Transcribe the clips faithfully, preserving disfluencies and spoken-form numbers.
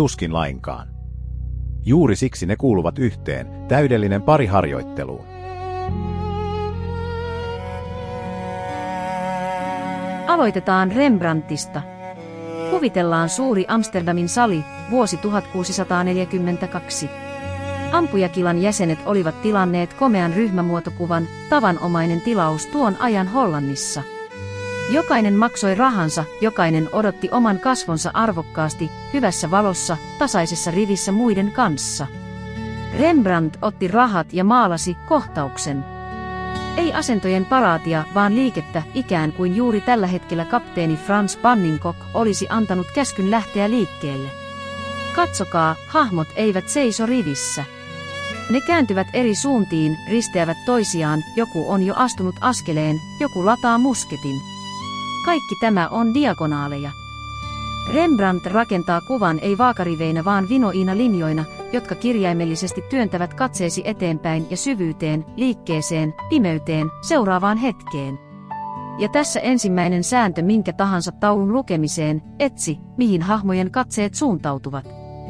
tuskin lainkaan. Juuri siksi ne kuuluvat yhteen, täydellinen pari harjoitteluun. Aloitetaan Rembrandtista. Kuvitellaan suuri Amsterdamin sali, vuosi tuhatkuusisataaneljäkymmentäkaksi. Ampujakilan jäsenet olivat tilanneet komean ryhmämuotokuvan, tavanomainen tilaus tuon ajan Hollannissa. Jokainen maksoi rahansa, jokainen odotti oman kasvonsa arvokkaasti, hyvässä valossa, tasaisessa rivissä muiden kanssa. Rembrandt otti rahat ja maalasi kohtauksen. Ei asentojen paraatia, vaan liikettä, ikään kuin juuri tällä hetkellä kapteeni Franz Banninkok olisi antanut käskyn lähteä liikkeelle. Katsokaa, hahmot eivät seiso rivissä. Ne kääntyvät eri suuntiin, risteävät toisiaan, joku on jo astunut askeleen, joku lataa musketin. Kaikki tämä on diagonaaleja. Rembrandt rakentaa kuvan ei vaakariveinä vaan vinoina linjoina, jotka kirjaimellisesti työntävät katseesi eteenpäin ja syvyyteen, liikkeeseen, pimeyteen, seuraavaan hetkeen. Ja tässä ensimmäinen sääntö minkä tahansa taulun lukemiseen, etsi, mihin hahmojen katseet suuntautuvat.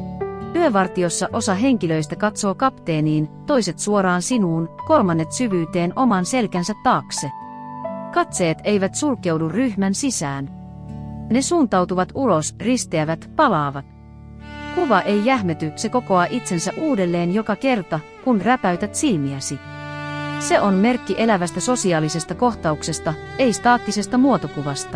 Yövartiossa osa henkilöistä katsoo kapteeniin, toiset suoraan sinuun, kolmannet syvyyteen oman selkänsä taakse. Katseet eivät sulkeudu ryhmän sisään. Ne suuntautuvat ulos, risteävät, palaavat. Kuva ei jähmety, se kokoaa itsensä uudelleen joka kerta, kun räpäytät silmiäsi. Se on merkki elävästä sosiaalisesta kohtauksesta, ei staattisesta muotokuvasta.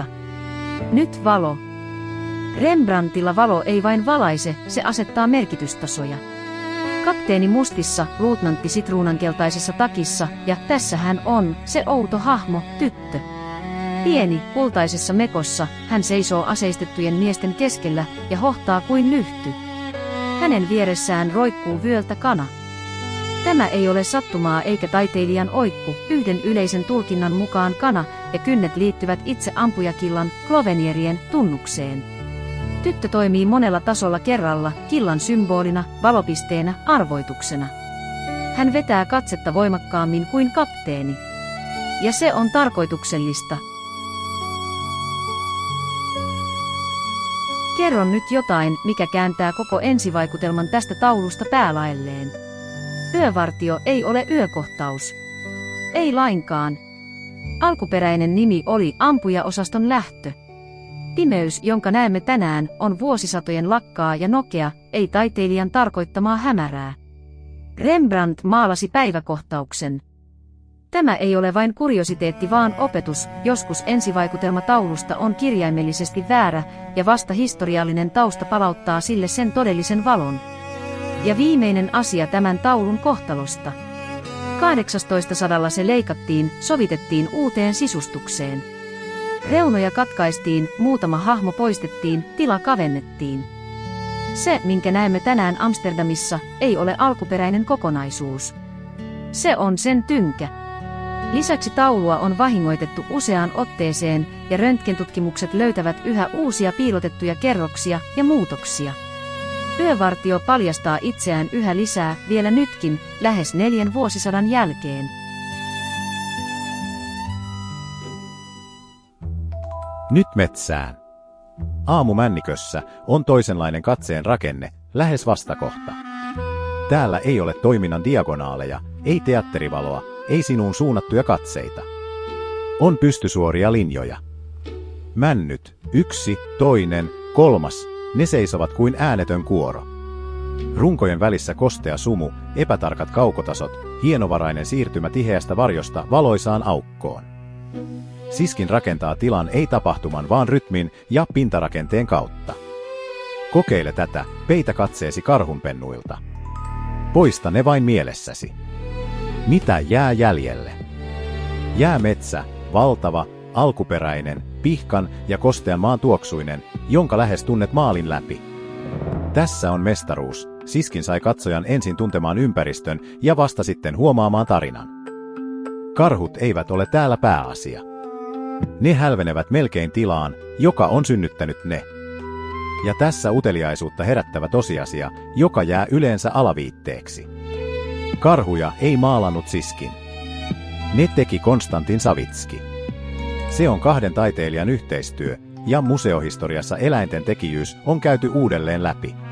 Nyt valo. Rembrandtilla valo ei vain valaise, se asettaa merkitystasoja. Kapteeni mustissa, luutnantti sitruunankeltaisessa takissa, ja tässä hän on, se outo hahmo, tyttö. Pieni, kultaisessa mekossa, hän seisoo aseistettujen miesten keskellä ja hohtaa kuin lyhty. Hänen vieressään roikkuu vyöltä kana. Tämä ei ole sattumaa eikä taiteilijan oikku, yhden yleisen tulkinnan mukaan kana ja kynnet liittyvät itse ampujakillan, Clovenierien, tunnukseen. Tyttö toimii monella tasolla kerralla, killan symbolina, valopisteenä, arvoituksena. Hän vetää katsetta voimakkaammin kuin kapteeni. Ja se on tarkoituksellista. Kerron nyt jotain, mikä kääntää koko ensivaikutelman tästä taulusta päälaelleen. Yövartio ei ole yökohtaus. Ei lainkaan. Alkuperäinen nimi oli ampujaosaston lähtö. Pimeys, jonka näemme tänään, on vuosisatojen lakkaa ja nokea, ei taiteilijan tarkoittamaa hämärää. Rembrandt maalasi päiväkohtauksen. Tämä ei ole vain kuriositeetti vaan opetus, joskus ensivaikutelma taulusta on kirjaimellisesti väärä, ja vasta historiallinen tausta palauttaa sille sen todellisen valon. Ja viimeinen asia tämän taulun kohtalosta. kahdeksastoista sadalla se leikattiin, sovitettiin uuteen sisustukseen. Reunoja katkaistiin, muutama hahmo poistettiin, tila kavennettiin. Se, minkä näemme tänään Amsterdamissa, ei ole alkuperäinen kokonaisuus. Se on sen tynkä. Lisäksi taulua on vahingoitettu useaan otteeseen ja röntgentutkimukset löytävät yhä uusia piilotettuja kerroksia ja muutoksia. Yövartio paljastaa itseään yhä lisää vielä nytkin, lähes neljän vuosisadan jälkeen. Nyt metsään. Aamumännikössä on toisenlainen katseen rakenne, lähes vastakohta. Täällä ei ole toiminnan diagonaaleja, ei teatterivaloa, ei sinuun suunnattuja katseita. On pystysuoria linjoja. Männyt, yksi, toinen, kolmas, ne seisovat kuin äänetön kuoro. Runkojen välissä kostea sumu, epätarkat kaukotasot, hienovarainen siirtymä tiheästä varjosta valoisaan aukkoon. Siskin rakentaa tilan ei tapahtuman vaan rytmin ja pintarakenteen kautta. Kokeile tätä, peitä katseesi karhunpennuilta. Poista ne vain mielessäsi. Mitä jää jäljelle? Jää metsä, valtava, alkuperäinen, pihkan ja kostean maan tuoksuinen, jonka lähes tunnet maalin läpi. Tässä on mestaruus. Siskin sai katsojan ensin tuntemaan ympäristön ja vasta sitten huomaamaan tarinan. Karhut eivät ole täällä pääasia. Ne hälvenevät melkein tilaan, joka on synnyttänyt ne. Ja tässä uteliaisuutta herättävä tosiasia, joka jää yleensä alaviitteeksi. Karhuja ei maalannut Siskin. Ne teki Konstantin Savitski. Se on kahden taiteilijan yhteistyö, ja museohistoriassa eläinten tekijyys on käyty uudelleen läpi.